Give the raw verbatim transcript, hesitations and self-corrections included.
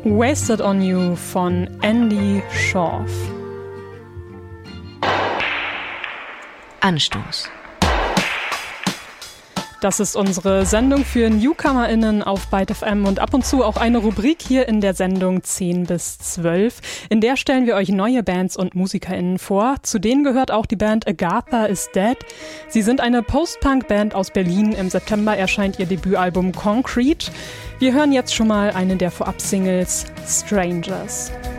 Wasted on You von Andy Schorf. Anstoß. Das ist unsere Sendung für NewcomerInnen auf Byte F M und ab und zu auch eine Rubrik hier in der Sendung zehn bis zwölf. In der stellen wir euch neue Bands und MusikerInnen vor. Zu denen gehört auch die Band Agatha is Dead. Sie sind eine Post-Punk-Band aus Berlin. Im September erscheint ihr Debütalbum Concrete. Wir hören jetzt schon mal eine der Vorab-Singles, Strangers.